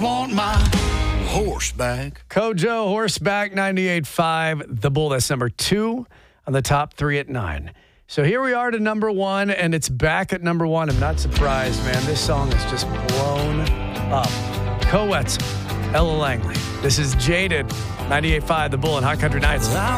want my horseback. Kojo, Horseback, 98.5. The Bull, that's number 2 on the top 3 at 9. So here we are to number 1, and it's back at number 1. I'm not surprised, man. This song is just blown up. Koetzel, Ella Langley. This is Jaded, 98.5, The Bull and Hot Country Nights.